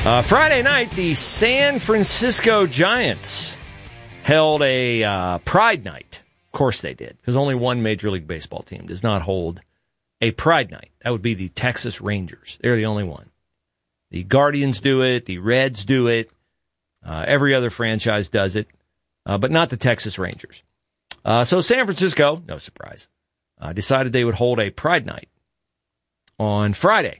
Friday night, the San Francisco Giants held a Pride Night. Of course they did, because only one Major League Baseball team does not hold a Pride Night. That would be the Texas Rangers. They're the only one. The Guardians do it. The Reds do it. Every other franchise does it, but not the Texas Rangers. So San Francisco, no surprise, decided they would hold a Pride Night on Friday.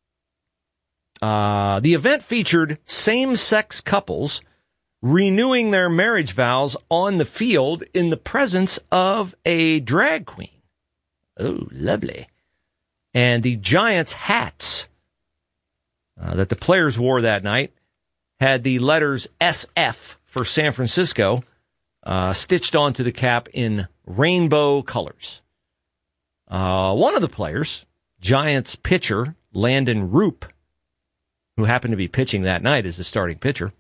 The event featured same-sex couples renewing their marriage vows on the field in the presence of a drag queen. Oh, lovely. And the Giants' hats that the players wore that night had the letters SF for San Francisco stitched onto the cap in rainbow colors. One of the players, Giants pitcher Landon Roop, who happened to be pitching that night as the starting pitcher,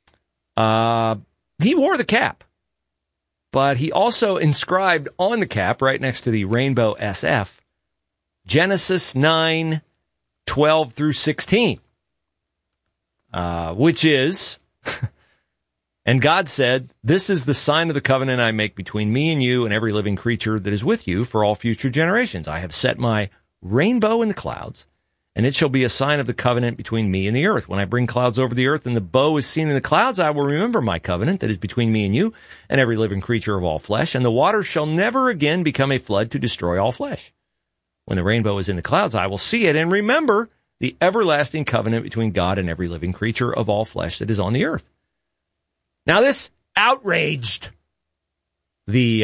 he wore the cap. But he also inscribed on the cap, right next to the rainbow SF, Genesis 9:12 through 16, which is, and God said, "This is the sign of the covenant I make between me and you and every living creature that is with you for all future generations. I have set my rainbow in the clouds, and it shall be a sign of the covenant between me and the earth. When I bring clouds over the earth and the bow is seen in the clouds, I will remember my covenant that is between me and you and every living creature of all flesh, and the waters shall never again become a flood to destroy all flesh. When the rainbow is in the clouds, I will see it and remember the everlasting covenant between God and every living creature of all flesh that is on the earth." Now, this outraged the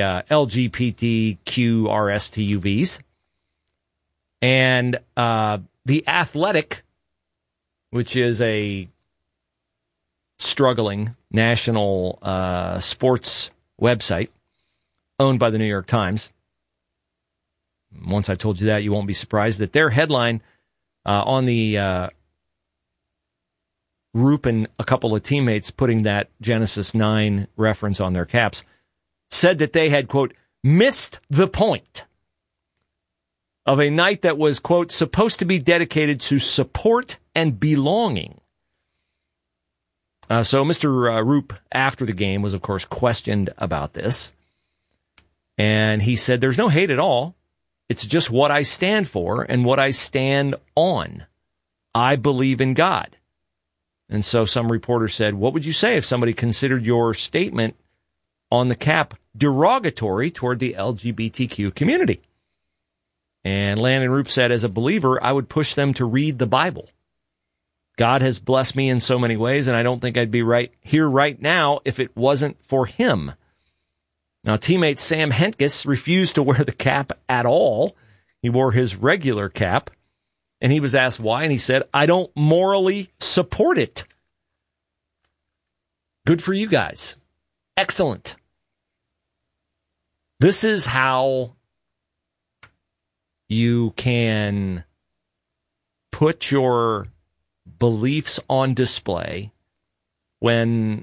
LGBTQRSTUVs, and The Athletic, which is a struggling national sports website owned by the New York Times. Once I told you that, you won't be surprised that their headline on the Roop and a couple of teammates putting that Genesis 9 reference on their caps said that they had, quote, missed the point of a night that was, quote, supposed to be dedicated to support and belonging. So Mr. Roop, after the game, was, of course, questioned about this. And he said, "There's no hate at all. It's just what I stand for and what I stand on. I believe in God." And so some reporter said, "What would you say if somebody considered your statement on the cap derogatory toward the LGBTQ community?" And Landon Roop said, "As a believer, I would push them to read the Bible. God has blessed me in so many ways, and I don't think I'd be right here right now if it wasn't for him." Now, teammate Sam Hentges refused to wear the cap at all. He wore his regular cap, and he was asked why, and he said, "I don't morally support it." Good for you guys. Excellent. This is how you can put your beliefs on display when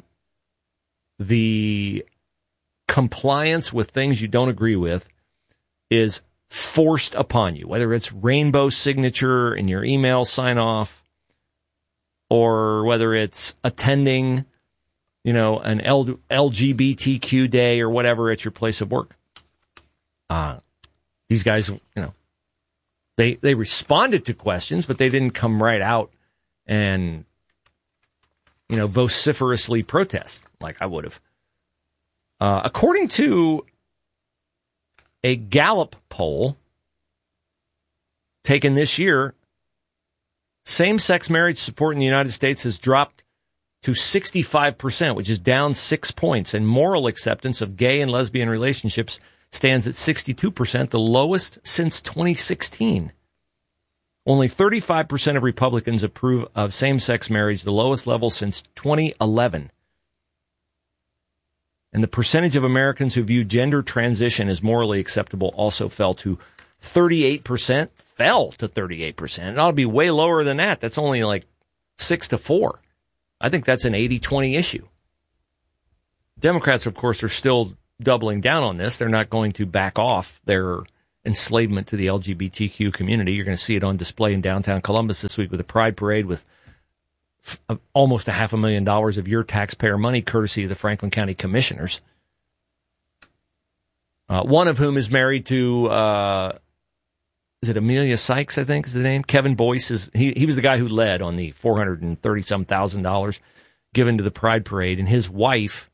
the compliance with things you don't agree with is forced upon you, whether it's rainbow signature in your email sign-off or whether it's attending, an LGBTQ day or whatever at your place of work. These guys, they responded to questions, but they didn't come right out and, vociferously protest like I would have. According to a Gallup poll taken this year, same-sex marriage support in the United States has dropped to 65%, which is down 6 points, and moral acceptance of gay and lesbian relationships stands at 62%, the lowest since 2016. Only 35% of Republicans approve of same-sex marriage, the lowest level since 2011. And the percentage of Americans who view gender transition as morally acceptable also fell to 38%. It ought to be way lower than that. That's only like 6-4. I think that's an 80-20 issue. Democrats, of course, are still doubling down on this. They're not going to back off their enslavement to the LGBTQ community. You're going to see it on display in downtown Columbus this week with a pride parade with almost $500,000 of your taxpayer money, courtesy of the Franklin County Commissioners. One of whom is married to, is it Amelia Sykes, I think is the name? Kevin Boyce, he was the guy who led on the $430,000 given to the Pride Parade, and his wife,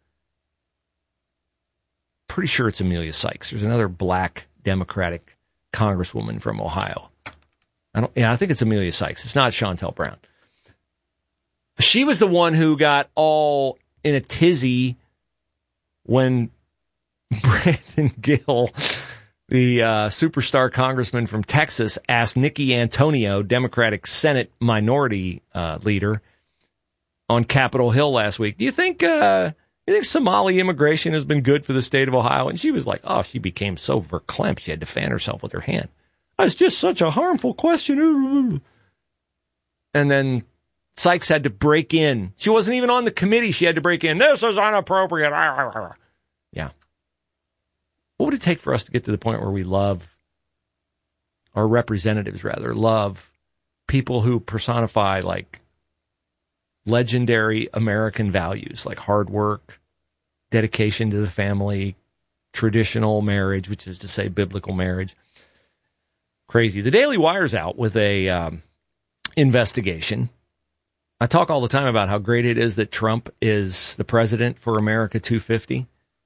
pretty sure it's Amelia Sykes. There's another black Democratic congresswoman from Ohio. I think it's Amelia Sykes. It's not Chantel Brown. She was the one who got all in a tizzy when Brandon Gill, the superstar congressman from Texas, asked Nikki Antonio, Democratic Senate minority leader, on Capitol Hill last week, do you think Somali immigration has been good for the state of Ohio? And she was like, she became so verklempt she had to fan herself with her hand. It's just such a harmful question. And then Sykes had to break in. She wasn't even on the committee. She had to break in. This is inappropriate. Yeah. What would it take for us to get to the point where we love, our representatives rather, love people who personify like legendary American values like hard work, dedication to the family, traditional marriage, which is to say biblical marriage? Crazy. The Daily Wire's out with a investigation. I talk all the time about how great it is that Trump is the president for America 250.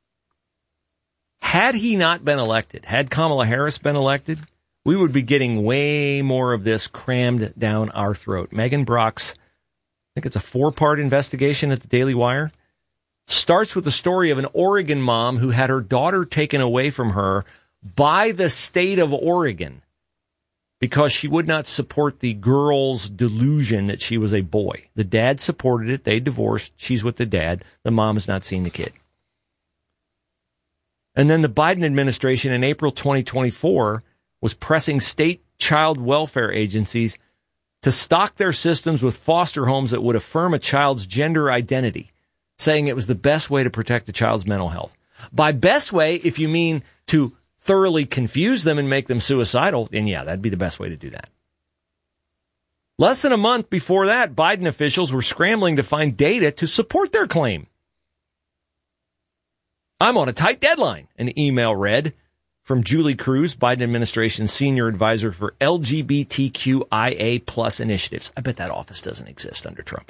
Had he not been elected, had Kamala Harris been elected, we would be getting way more of this crammed down our throat. Megan Brock's, I think it's a 4-part investigation at the Daily Wire, starts with the story of an Oregon mom who had her daughter taken away from her by the state of Oregon because she would not support the girl's delusion that she was a boy. The dad supported it. They divorced. She's with the dad. The mom has not seen the kid. And then the Biden administration in April 2024 was pressing state child welfare agencies to stock their systems with foster homes that would affirm a child's gender identity, saying it was the best way to protect the child's mental health. By best way, if you mean to thoroughly confuse them and make them suicidal, then yeah, that'd be the best way to do that. Less than a month before that, Biden officials were scrambling to find data to support their claim. I'm on a tight deadline, an email read from Julie Cruz, Biden administration's senior advisor for LGBTQIA plus initiatives. I bet that office doesn't exist under Trump.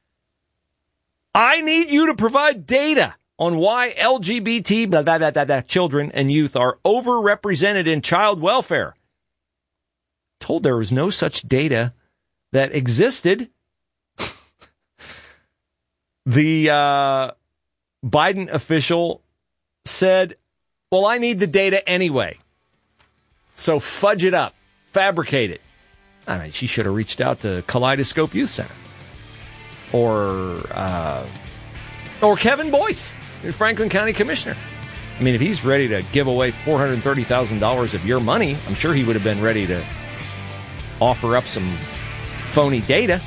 I need you to provide data on why LGBT children and youth are overrepresented in child welfare. Told there was no such data that existed. The Biden official said, well, I need the data anyway. So fudge it up. Fabricate it. I mean, she should have reached out to Kaleidoscope Youth Center. Or Kevin Boyce, the Franklin County Commissioner. I mean, if he's ready to give away $430,000 of your money, I'm sure he would have been ready to offer up some phony data.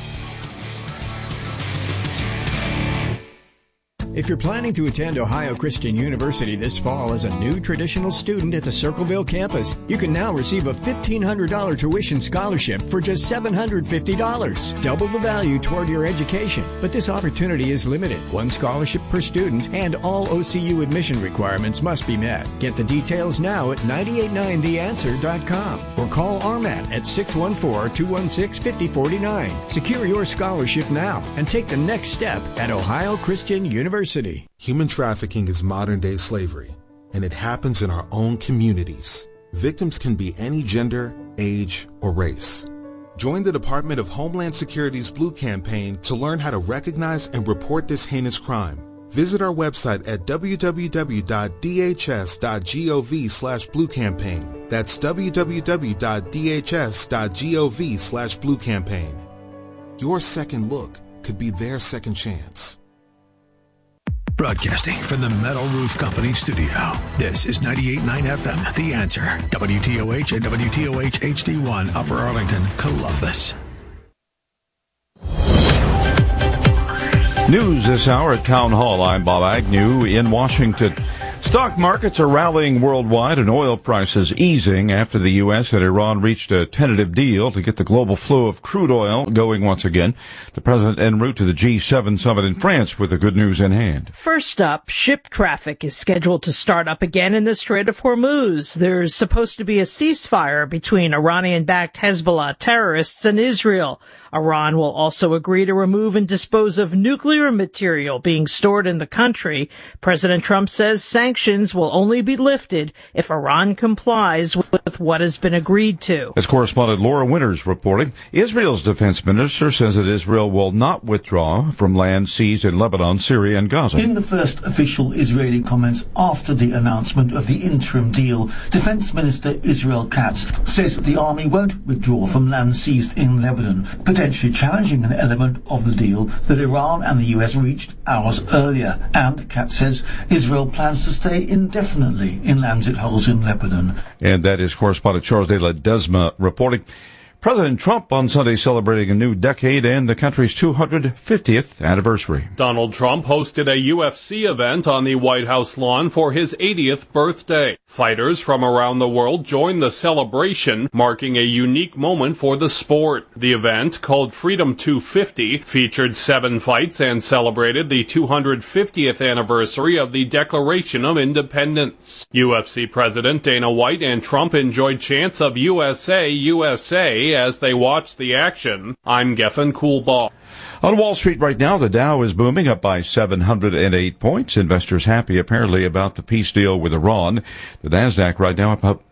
If you're planning to attend Ohio Christian University this fall as a new traditional student at the Circleville campus, you can now receive a $1,500 tuition scholarship for just $750. Double the value toward your education. But this opportunity is limited. One scholarship per student, and all OCU admission requirements must be met. Get the details now at 989theanswer.com or call RMAT at 614-216-5049. Secure your scholarship now and take the next step at Ohio Christian University. Human trafficking is modern-day slavery, and it happens in our own communities. Victims can be any gender, age, or race. Join the Department of Homeland Security's Blue Campaign to learn how to recognize and report this heinous crime. Visit our website at www.dhs.gov/bluecampaign. That's www.dhs.gov/bluecampaign. Your second look could be their second chance. Broadcasting from the Metal Roof Company studio. This is 98.9 FM, The Answer. WTOH and WTOH HD1, Upper Arlington, Columbus. News this hour at Town Hall. I'm Bob Agnew in Washington. Stock markets are rallying worldwide and oil prices easing after the U.S. and Iran reached a tentative deal to get the global flow of crude oil going once again. The president en route to the G7 summit in France with the good news in hand. First up, ship traffic is scheduled to start up again in the Strait of Hormuz. There's supposed to be a ceasefire between Iranian-backed Hezbollah terrorists and Israel. Iran will also agree to remove and dispose of nuclear material being stored in the country. President Trump says sanctions will only be lifted if Iran complies with what has been agreed to. As correspondent Laura Winters reporting, Israel's defense minister says that Israel will not withdraw from land seized in Lebanon, Syria, and Gaza. In the first official Israeli comments after the announcement of the interim deal, Defense Minister Israel Katz says the army won't withdraw from land seized in Lebanon, potentially challenging an element of the deal that Iran and the US reached hours earlier. And Katz says Israel plans to stay indefinitely in lands it holds in Lebanon. And that is correspondent Charles de la Desma reporting. President Trump on Sunday celebrating a new decade and the country's 250th anniversary. Donald Trump hosted a UFC event on the White House lawn for his 80th birthday. Fighters from around the world joined the celebration, marking a unique moment for the sport. The event, called Freedom 250, featured 7 fights and celebrated the 250th anniversary of the Declaration of Independence. UFC President Dana White and Trump enjoyed chants of USA, USA as they watched the action. I'm Geffen Coolbaugh. On Wall Street right now, the Dow is booming up by 708 points. Investors happy apparently about the peace deal with Iran. The Nasdaq right now up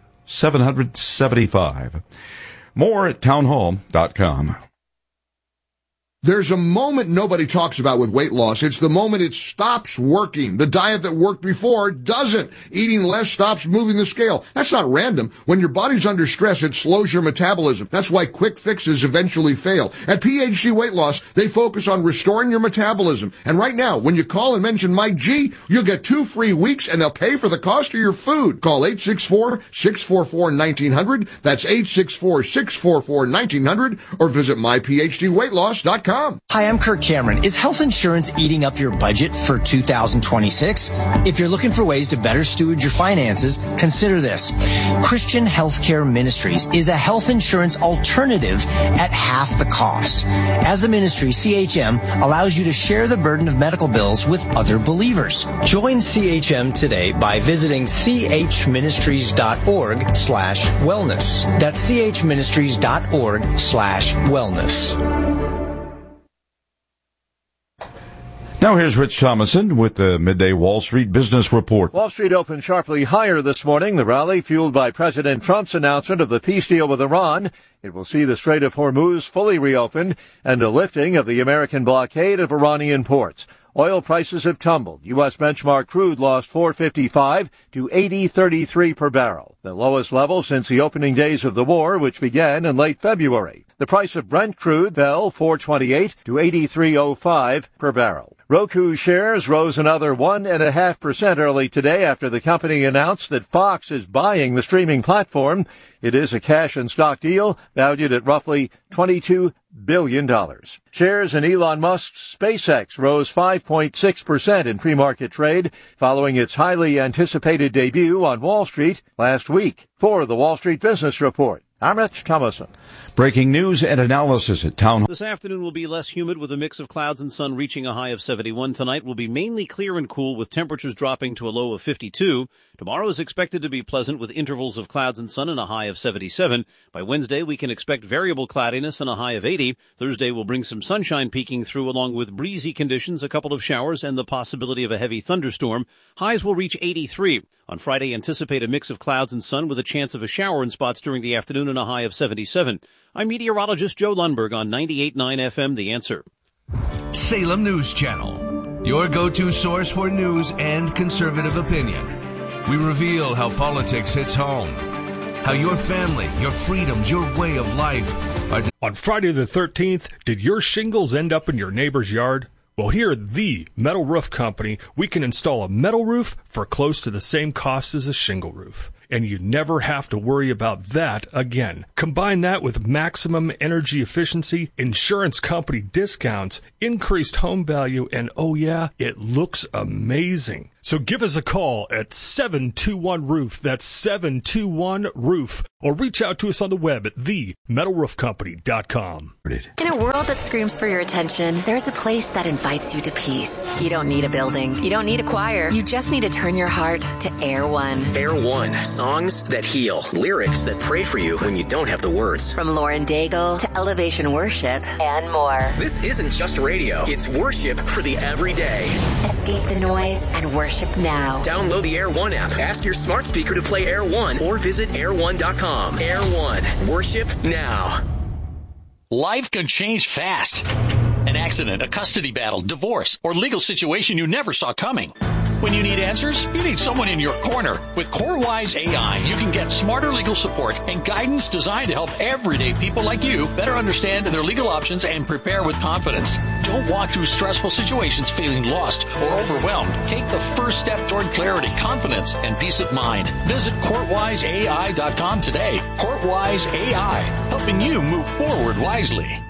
775. More at townhall.com. There's a moment nobody talks about with weight loss. It's the moment it stops working. The diet that worked before doesn't. Eating less stops moving the scale. That's not random. When your body's under stress, it slows your metabolism. That's why quick fixes eventually fail. At PhD Weight Loss, they focus on restoring your metabolism. And right now, when you call and mention Mike G, you'll get 2 free weeks and they'll pay for the cost of your food. Call 864-644-1900. That's 864-644-1900 or visit myphdweightloss.com. Hi, I'm Kirk Cameron. Is health insurance eating up your budget for 2026? If you're looking for ways to better steward your finances, consider this. Christian Healthcare Ministries is a health insurance alternative at half the cost. As a ministry, CHM allows you to share the burden of medical bills with other believers. Join CHM today by visiting chministries.org/wellness. That's chministries.org/wellness. Now here's Rich Thomason with the Midday Wall Street Business Report. Wall Street opened sharply higher this morning. The rally fueled by President Trump's announcement of the peace deal with Iran. It will see the Strait of Hormuz fully reopened and a lifting of the American blockade of Iranian ports. Oil prices have tumbled. U.S. benchmark crude lost $4.55 to $80.33 per barrel, the lowest level since the opening days of the war, which began in late February. The price of Brent crude fell $4.28 to $83.05 per barrel. Roku shares rose another 1.5% early today after the company announced that Fox is buying the streaming platform. It is a cash and stock deal valued at roughly $22 billion. Shares in Elon Musk's SpaceX rose 5.6% in pre-market trade following its highly anticipated debut on Wall Street last week. For the Wall Street Business Report, I'm Rich Thomason. Breaking news and analysis at Town Hall. This afternoon will be less humid with a mix of clouds and sun reaching a high of 71. Tonight will be mainly clear and cool with temperatures dropping to a low of 52. Tomorrow is expected to be pleasant with intervals of clouds and sun and a high of 77. By Wednesday, we can expect variable cloudiness and a high of 80. Thursday will bring some sunshine peeking through along with breezy conditions, a couple of showers, and the possibility of a heavy thunderstorm. Highs will reach 83. On Friday, anticipate a mix of clouds and sun with a chance of a shower in spots during the afternoon and a high of 77. I'm meteorologist Joe Lundberg on 98.9 FM, The Answer. Salem News Channel, your go-to source for news and conservative opinion. We reveal how politics hits home, how your family, your freedoms, your way of life are... On Friday the 13th, did your shingles end up in your neighbor's yard? Well, here at the Metal Roof Company, we can install a metal roof for close to the same cost as a shingle roof. And you never have to worry about that again. Combine that with maximum energy efficiency, insurance company discounts, increased home value, and oh yeah, it looks amazing. So give us a call at 721-ROOF. That's 721-ROOF. Or reach out to us on the web at themetalroofcompany.com. In a world that screams for your attention, there's a place that invites you to peace. You don't need a building. You don't need a choir. You just need to turn your heart to Air One. Air One. Songs that heal. Lyrics that pray for you when you don't have the words. From Lauren Daigle to Elevation Worship and more. This isn't just radio. It's worship for the everyday. Escape the noise and worship now. Download the Air One app. Ask your smart speaker to play Air One or visit air1.com. Air One. Worship now. Life can change fast. An accident, a custody battle, divorce, or legal situation you never saw coming. When you need answers, you need someone in your corner. With CoreWise AI, you can get smarter legal support and guidance designed to help everyday people like you better understand their legal options and prepare with confidence. Don't walk through stressful situations feeling lost or overwhelmed. Take the first step toward clarity, confidence, and peace of mind. Visit CourtWiseAI.com today. CourtWise AI, helping you move forward wisely.